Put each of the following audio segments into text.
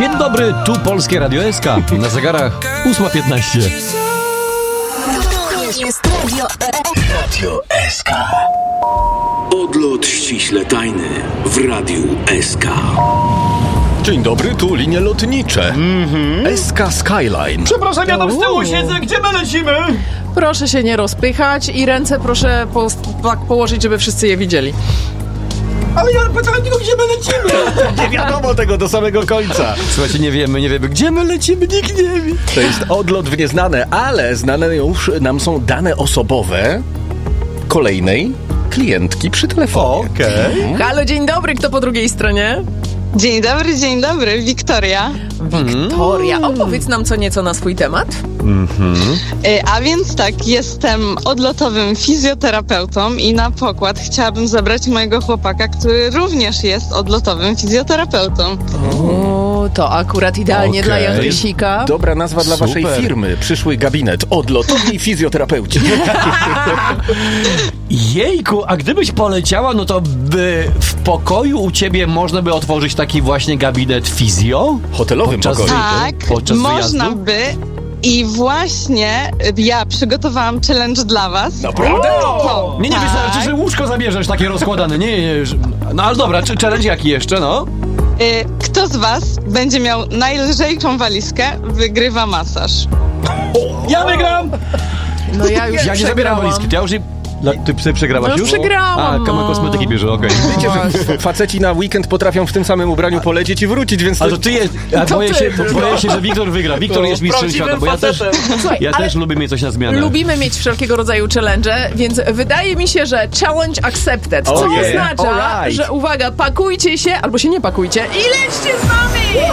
Dzień dobry, tu Polskie Radio SK. Na zegarach 8:15. To jest Radio SK. Odlot ściśle tajny w Radiu SK. Dzień dobry, tu linie lotnicze. SK Skyline. Przepraszam, ja tam z tyłu siedzę. Gdzie my lecimy? Proszę się nie rozpychać i ręce proszę położyć, żeby wszyscy je widzieli. Ale ja pytałem tylko, gdzie my lecimy. Nie wiadomo tego do samego końca. Słuchajcie, nie wiemy. Gdzie my lecimy, nikt nie wie. To jest odlot w nieznane, ale znane już nam są dane osobowe kolejnej klientki przy telefonie. Okej. Halo, dzień dobry, kto po drugiej stronie? Dzień dobry, Wiktoria. Wiktoria, opowiedz nam co nieco na swój temat. A więc tak, jestem odlotowym fizjoterapeutą i na pokład chciałabym zabrać mojego chłopaka, który również jest odlotowym fizjoterapeutą. O, to akurat idealnie dla Jandysika. Dobra nazwa dla waszej Super. firmy. Przyszły gabinet. Odlotowi fizjoterapeuci. Jejku, a gdybyś poleciała, no to by w pokoju u ciebie można by otworzyć taki właśnie gabinet fizjo? Hotelowym pokoju. Tak, Podczas można wyjazdu? by. I właśnie ja przygotowałam challenge dla was. Naprawdę? Nie, Tak. wystarczy, że łóżko zabierzesz takie rozkładane. Nie. No ale dobra, challenge jaki jeszcze, no? Kto z was będzie miał najlżejszą walizkę, wygrywa masaż. Ja wygram! No ja już Ja nie zabieram walizki, to ja już nie... Ty sobie przegrałaś No już przegrałam, A, Kama kosmetyki bierze, okej. Wiecie, że faceci na weekend potrafią w tym samym ubraniu polecieć i wrócić, więc... Ale to ty jest... Boję się, że Wiktor wygra. Wiktor jest mistrzem prawdziwym świata, bo ja też... Słuchaj, Ja ale też lubię mieć coś na zmianę. lubimy mieć wszelkiego rodzaju challenge, więc wydaje mi się, że challenge accepted. Co Oh yeah. oznacza, Alright. że uwaga, pakujcie się, albo się nie pakujcie i lećcie z nami!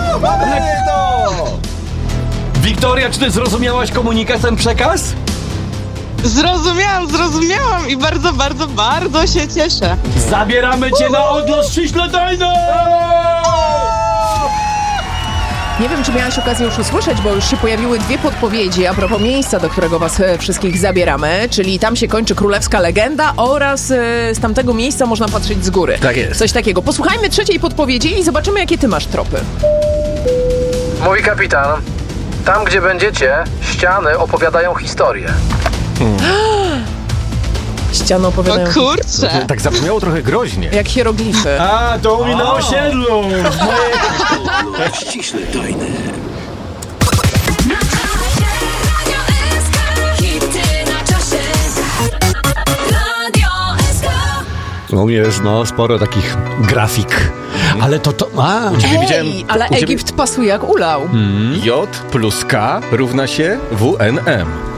Wiktoria, czy ty zrozumiałaś komunikat, ten przekaz? Zrozumiałam i bardzo się cieszę. Zabieramy cię na odlot ściśle tajny! Nie wiem, czy miałaś okazję już usłyszeć, bo już się pojawiły dwie podpowiedzi a propos miejsca, do którego was wszystkich zabieramy, czyli tam się kończy królewska legenda oraz z tamtego miejsca można patrzeć z góry. Tak jest. Coś takiego. Posłuchajmy trzeciej podpowiedzi i zobaczymy, jakie ty masz tropy. Mój kapitan, tam gdzie będziecie, ściany opowiadają historię. Ściany O opowiadają kurczę. Tak zabrzmiało trochę groźnie. jak hieroglify. A, to u mnie na osiedlu! Odlot ściśle tajny. Hity na czasie. Radio SK. U mnie jest, sporo takich grafik. Ale to... widziałem- Ej, ale u ciebie- Egipt pasuje jak ulał. J plus K równa się WNM.